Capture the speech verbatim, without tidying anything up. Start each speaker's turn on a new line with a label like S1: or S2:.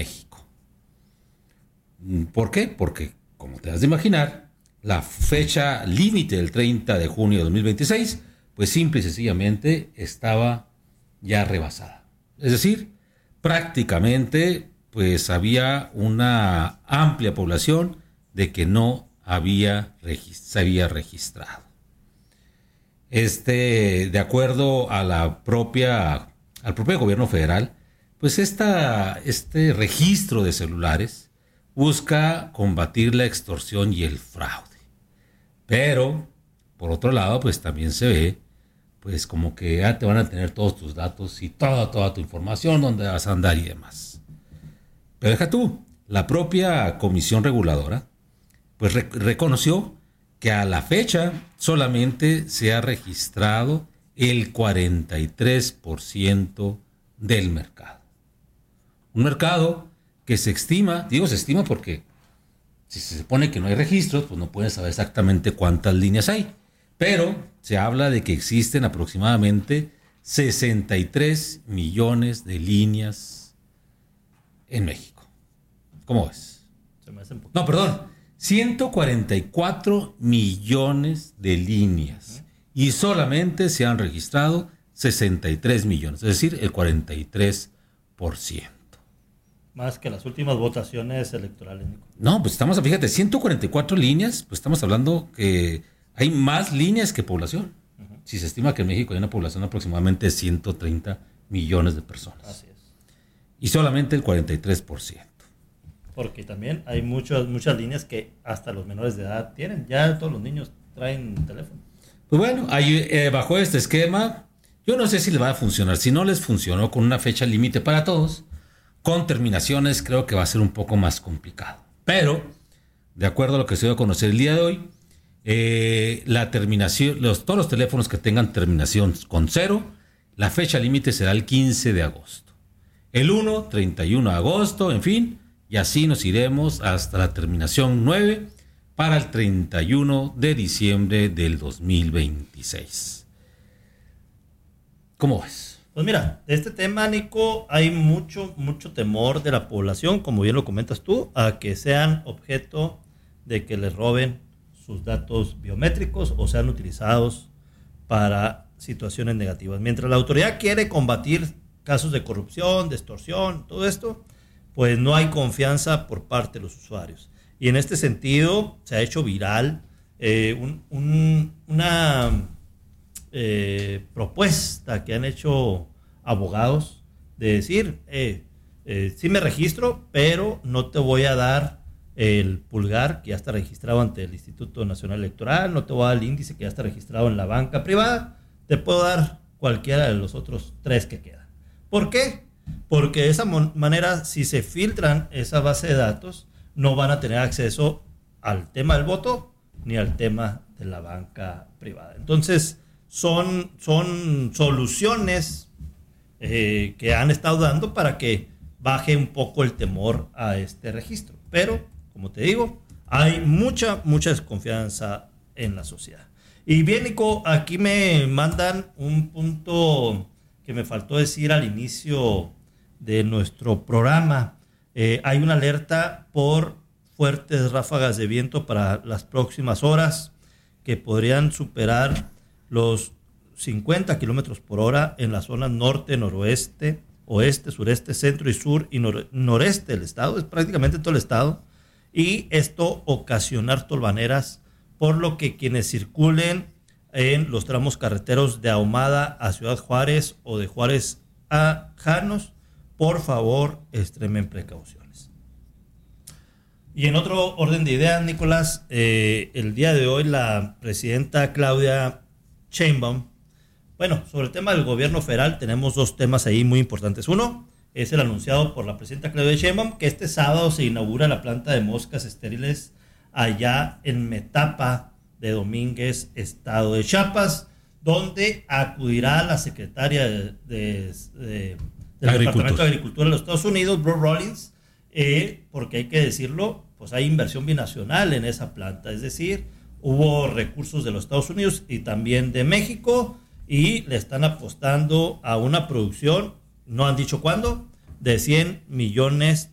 S1: México. ¿Por qué? Porque, como te has de imaginar, la fecha límite del treinta de junio de dos mil veintiséis, pues simple y sencillamente estaba ya rebasada. Es decir, prácticamente pues había una amplia población de que no había se había registrado. Este, de acuerdo a la propia, al propio gobierno federal, pues esta, este registro de celulares busca combatir la extorsión y el fraude. Pero, por otro lado, pues también se ve, pues como que ya te van a tener todos tus datos y toda, toda tu información, dónde vas a andar y demás. Pero deja tú, la propia comisión reguladora, pues re- reconoció que a la fecha solamente se ha registrado el cuarenta y tres por ciento del mercado. Un mercado que se estima, digo se estima porque si se supone que no hay registros, pues no pueden saber exactamente cuántas líneas hay. Pero se habla de que existen aproximadamente sesenta y tres millones de líneas en México. ¿Cómo ves?
S2: Se me hace un poco.
S1: No, perdón. ciento cuarenta y cuatro millones de líneas. Y solamente se han registrado sesenta y tres millones. Es decir, el cuarenta y tres por ciento.
S2: Más que las últimas votaciones electorales, Nico.
S1: No, pues estamos, fíjate, ciento cuarenta y cuatro líneas, pues estamos hablando que hay más líneas que población. Uh-huh. Si se estima que en México hay una población de aproximadamente ciento treinta millones de personas.
S2: Así es.
S1: Y solamente el cuarenta y tres por ciento.
S2: Porque también hay muchas, muchas líneas que hasta los menores de edad tienen. Ya todos los niños traen teléfono.
S1: Pues bueno, ahí, eh, bajo este esquema, yo no sé si les va a funcionar. Si no les funcionó con una fecha límite para todos, con terminaciones creo que va a ser un poco más complicado. Pero, de acuerdo a lo que se dio a conocer el día de hoy, eh, la terminación, los, todos los teléfonos que tengan terminación con cero, la fecha límite será el quince de agosto. El uno, treinta y uno de agosto, en fin, y así nos iremos hasta la terminación nueve para el treinta y uno de diciembre del dos mil veintiséis. ¿Cómo ves?
S2: Pues mira, de este tema, Nico, hay mucho, mucho temor de la población, como bien lo comentas tú, a que sean objeto de que les roben sus datos biométricos o sean utilizados para situaciones negativas. Mientras la autoridad quiere combatir casos de corrupción, de extorsión, todo esto, pues no hay confianza por parte de los usuarios. Y en este sentido se ha hecho viral eh, un, un, una... Eh, propuesta que han hecho abogados de decir, eh, eh, sí me registro, pero no te voy a dar el pulgar que ya está registrado ante el Instituto Nacional Electoral, no te voy a dar el índice que ya está registrado en la banca privada, te puedo dar cualquiera de los otros tres que quedan. ¿Por qué? Porque de esa mon- manera, si se filtran esa base de datos, no van a tener acceso al tema del voto ni al tema de la banca privada. Entonces, Son, son soluciones eh, que han estado dando para que baje un poco el temor a este registro. Pero, como te digo, hay mucha, mucha desconfianza en la sociedad. Y bien, Nico, aquí me mandan un punto que me faltó decir al inicio de nuestro programa. Eh, hay una alerta por fuertes ráfagas de viento para las próximas horas que podrían superar los cincuenta kilómetros por hora en las zonas norte, noroeste, oeste, sureste, centro y sur y nor- noreste del estado, es prácticamente todo el estado, y esto ocasionar tolvaneras, por lo que quienes circulen en los tramos carreteros de Ahumada a Ciudad Juárez o de Juárez a Janos, por favor, extremen precauciones. Y en otro orden de ideas, Nicolás, eh, el día de hoy la presidenta Claudia Sheinbaum, bueno, sobre el tema del gobierno federal tenemos dos temas ahí muy importantes. Uno es el anunciado por la presidenta Claudia Sheinbaum que este sábado se inaugura la planta de moscas estériles allá en Metapa de Domínguez, estado de Chiapas, donde acudirá la secretaria de, de, de, del Departamento de Agricultura de los Estados Unidos, Brooke Rollins, eh, porque hay que decirlo, pues hay inversión binacional en esa planta, es decir, hubo recursos de los Estados Unidos y también de México y le están apostando a una producción, no han dicho cuándo, de cien millones